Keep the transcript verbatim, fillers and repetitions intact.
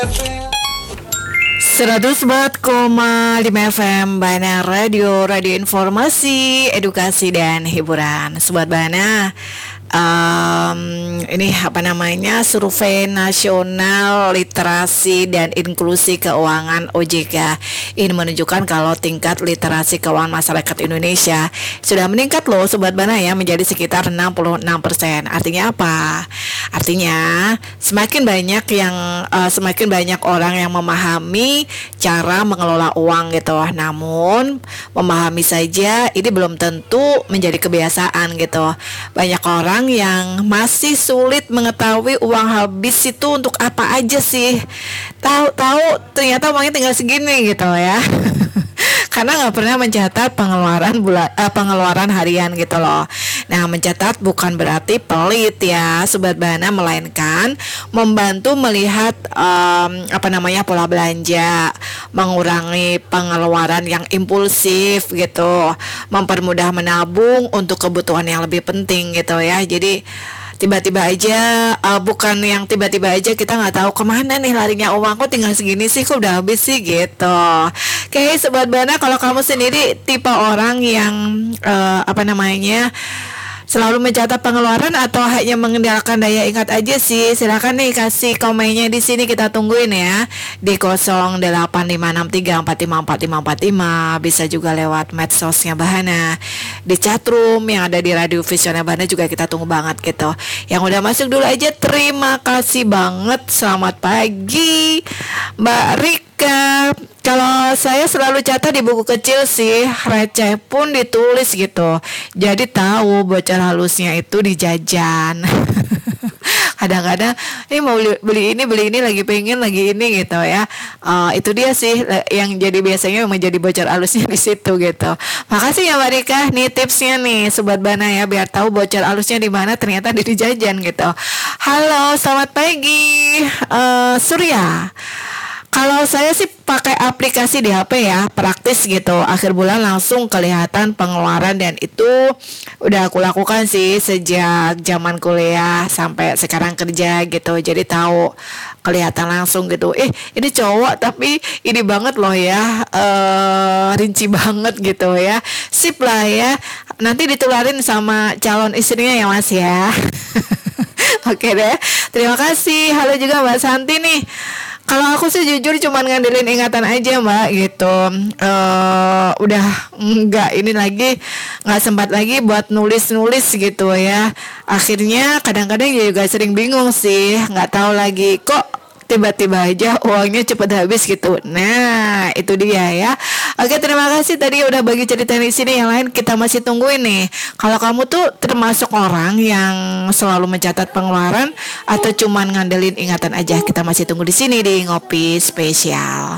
seratus empat koma lima F M Bana Radio, radio informasi, edukasi dan hiburan. Sobat Bana, um, ini apa namanya, survei nasional literasi dan inklusi keuangan O J K ini menunjukkan kalau tingkat literasi keuangan masyarakat Indonesia sudah meningkat loh Sobat Bana ya, menjadi sekitar enam puluh enam persen. Artinya apa? Artinya semakin banyak yang uh, semakin banyak orang yang memahami cara mengelola uang gitu. Namun memahami saja ini belum tentu menjadi kebiasaan gitu. Banyak orang yang masih sulit mengetahui uang habis itu untuk apa aja sih. Tahu-tahu ternyata uangnya tinggal segini gitu ya. Karena nggak pernah mencatat pengeluaran bulan, uh, pengeluaran harian gitu loh. Nah, mencatat bukan berarti pelit ya, Sobat Bana, melainkan membantu melihat um, apa namanya pola belanja, mengurangi pengeluaran yang impulsif gitu, mempermudah menabung untuk kebutuhan yang lebih penting gitu ya. Jadi tiba-tiba aja uh, bukan yang tiba-tiba aja kita nggak tahu kemana nih larinya uang, kok tinggal segini sih, kok udah habis sih gitu. Oke Sobat Bana, kalau kamu sendiri tipe orang yang uh, apa namanya selalu mencatat pengeluaran atau hanya mengandalkan daya ingat aja sih? Silakan nih kasih komennya di sini, kita tungguin ya di nol delapan lima enam tiga empat lima empat lima empat lima. Bisa juga lewat medsosnya Bahana, di chatroom yang ada di Radio Visionnya Bahana juga kita tunggu banget gitu. Yang udah masuk dulu aja terima kasih banget. Selamat pagi Mbak Rika. Kalau saya selalu catat di buku kecil sih, receh pun ditulis gitu. Jadi tahu bocor halusnya itu di jajan. Kadang-kadang ini mau beli, beli ini beli ini lagi pengen lagi ini gitu ya. Uh, itu dia sih yang jadi biasanya menjadi bocor halusnya di situ gitu. Makasih ya Mbak Rika, nih tipsnya nih Sobat Bana ya, biar tahu bocor halusnya di mana, ternyata di jajan gitu. Halo, selamat pagi uh, Surya. Kalau saya sih pakai aplikasi di H P ya, praktis gitu. Akhir bulan langsung kelihatan pengeluaran, dan itu udah aku lakukan sih sejak zaman kuliah sampai sekarang kerja gitu. Jadi tahu, kelihatan langsung gitu. Eh, ini cowok tapi ini banget loh ya, uh, rinci banget gitu ya. Sip lah ya. Nanti ditularin sama calon istrinya ya Mas ya. Oke deh. Terima kasih. Halo juga Mbak Santi nih. Kalau aku sih jujur cuman ngandelin ingatan aja Mbak gitu. uh, Udah enggak ini lagi, nggak sempat lagi buat nulis-nulis gitu ya. Akhirnya kadang-kadang juga sering bingung sih, nggak tahu lagi kok tiba-tiba aja uangnya cepet habis gitu. Nah itu dia ya. Oke, terima kasih tadi udah bagi cerita di sini. Yang lain kita masih tungguin nih. Kalau kamu tuh termasuk orang yang selalu mencatat pengeluaran atau cuman ngandelin ingatan aja, kita masih tunggu di sini di Ngopi Spesial.